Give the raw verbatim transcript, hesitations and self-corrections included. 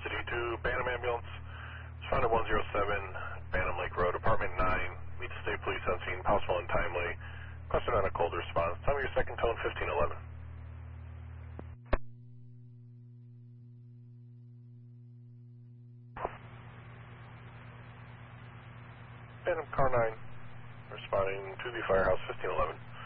City to Bantam Ambulance. It's found at one oh seven Bantam Lake Road, Apartment nine. Meet the state police on scene, possible and timely. Requested on a cold response. Time of your second tone, fifteen eleven. Bantam Car nine, responding to the firehouse, fifteen eleven.